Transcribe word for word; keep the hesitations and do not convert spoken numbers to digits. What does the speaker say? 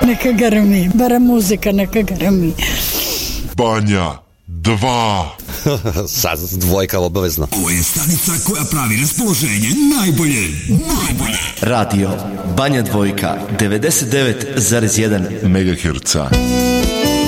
neka grmi, barem muzika neka grmi. Banja dva. Sad dvojka obavezno. Ovo je stanica koja pravi raspoloženje najbolje, najbolje. Radio Banja Dvojka, devedeset devet zarez jedan megaherca.